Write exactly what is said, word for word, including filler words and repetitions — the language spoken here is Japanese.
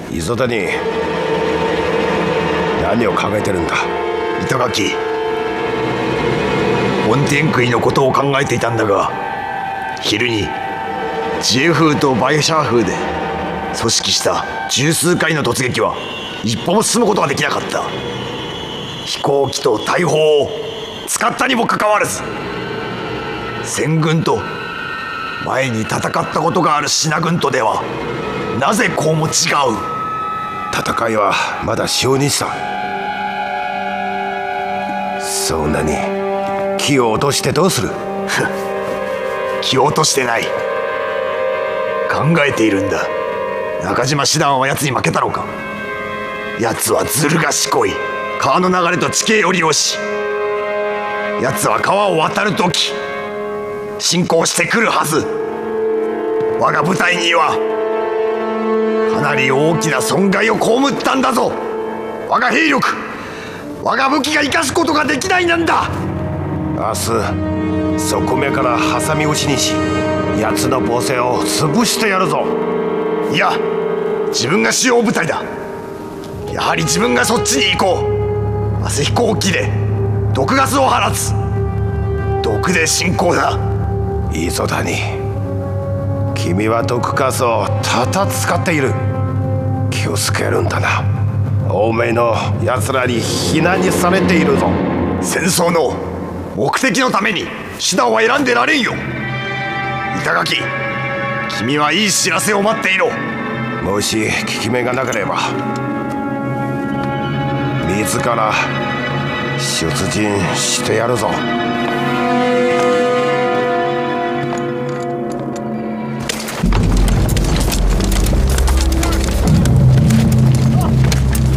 磯谷、何を考えてるんだ。 板垣、梵天食いのことを考えていたんだが、昼にジエフーとバイシャーフーで組織した十数回の突撃は一歩も進むことができなかった。飛行機と大砲を使ったにもかかわらず、先軍と前に戦ったことがある信軍とではなぜこうも違う。 戦いはまだ小日さ。そんなに気を落としてどうする。 気を落としてない。考えているんだ。中島師団は奴に負けたのか。奴はずる賢い。川の流れと地形を利用し、奴は川を渡るとき侵攻してくるはず。我が部隊にはかなり大きな損害を被ったんだぞ。我が兵力、我が武器が生かすことができないなんだ。 明日側面から挟み撃ちにし、奴の防戦を潰してやるぞ。 いや、自分が主要部隊だ。やはり自分がそっちに行こう。明日飛行機で毒ガスを放つ。毒で侵攻だ。 磯谷、君は毒ガスを多々使っている。気をつけるんだな。欧米の奴らに非難にされているぞ。 戦争の目的のために手段は選んでられんよ。板垣、君はいい知らせを待っていろ。 もし効き目がなければ自ら出陣してやるぞ。